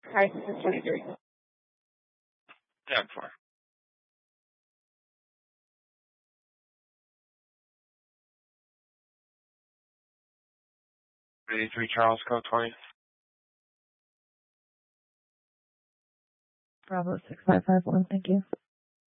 Hi, 623. Yeah, 4. 83 Charles, code 20. Bravo 6551, thank you.